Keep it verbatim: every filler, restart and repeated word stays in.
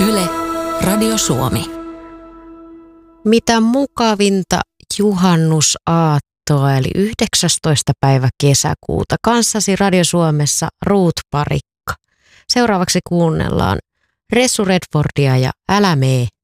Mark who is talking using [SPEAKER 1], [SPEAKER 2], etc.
[SPEAKER 1] Yle, Radio Suomi.
[SPEAKER 2] Mitä mukavinta juhannusaattoa, eli yhdeksästoista päivä kesäkuuta. Kanssasi Radio Suomessa Ruut Parikka. Seuraavaksi kuunnellaan Ressu Redfordia ja Älä mee.